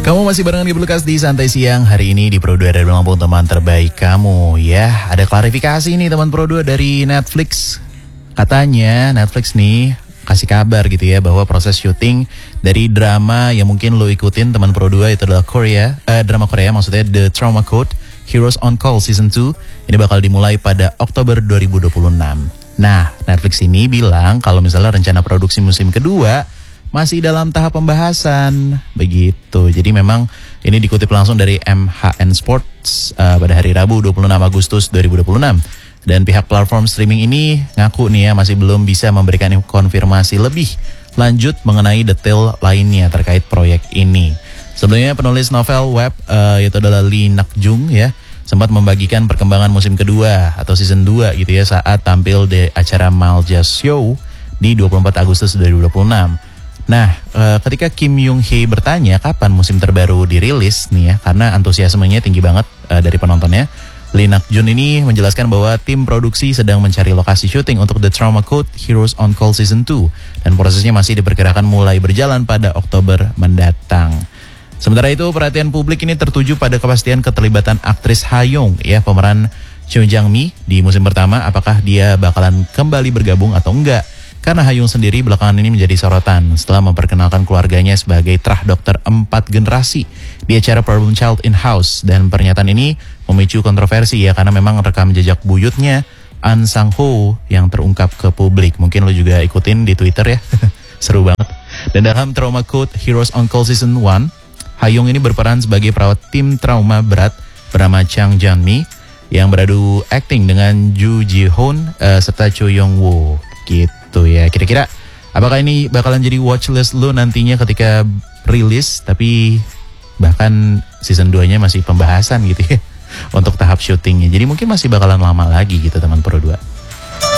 Kamu masih barengan di Bluecast di Santai Siang. Hari ini di Pro 2 dari Lampung, teman terbaik kamu. Ya, ada klarifikasi nih teman Pro 2 dari Netflix. Katanya Netflix nih kasih kabar gitu ya, bahwa proses syuting dari drama yang mungkin lo ikutin teman Pro 2 itu adalah drama Korea, maksudnya The Trauma Code Heroes on Call Season 2. Ini bakal dimulai pada Oktober 2026. Nah, Netflix ini bilang kalau misalnya rencana produksi musim kedua masih dalam tahap pembahasan, begitu. Jadi memang ini dikutip langsung dari MHN Sports pada hari Rabu 26 Agustus 2026. Dan pihak platform streaming ini ngaku nih ya masih belum bisa memberikan konfirmasi lebih lanjut mengenai detail lainnya terkait proyek ini. Sebelumnya penulis novel web yaitu adalah Lee Nak-jung ya sempat membagikan perkembangan musim kedua atau season 2 gitu ya saat tampil di acara Malja Show di 24 Agustus 2026. Nah, ketika Kim Young Hee bertanya kapan musim terbaru dirilis nih ya, karena antusiasmenya tinggi banget dari penontonnya, Lee Nak-jun ini menjelaskan bahwa tim produksi sedang mencari lokasi syuting untuk The Trauma Code Heroes on Call Season 2 dan prosesnya masih diperkirakan mulai berjalan pada Oktober mendatang. Sementara itu, perhatian publik ini tertuju pada kepastian keterlibatan aktris Ha Young ya, pemeran Cho Jang-mi di musim pertama, apakah dia bakalan kembali bergabung atau enggak. Karena Ha Young sendiri belakangan ini menjadi sorotan setelah memperkenalkan keluarganya sebagai trah dokter 4 generasi di acara Problem Child in House. Dan pernyataan ini memicu kontroversi ya, karena memang rekam jejak buyutnya An Sang-ho yang terungkap ke publik. Mungkin lo juga ikutin di Twitter ya, seru banget. Dan dalam Trauma Code Heroes on Call Season 1, Ha Young ini berperan sebagai perawat tim trauma berat bernama Chang Jan-mi yang beradu akting dengan Ju Ji-hoon serta Cho Young-woo gitu ya. Kira-kira apakah ini bakalan jadi watchlist lo nantinya ketika rilis, tapi bahkan season 2-nya masih pembahasan gitu ya untuk tahap syutingnya. Jadi mungkin masih bakalan lama lagi gitu teman Pro 2.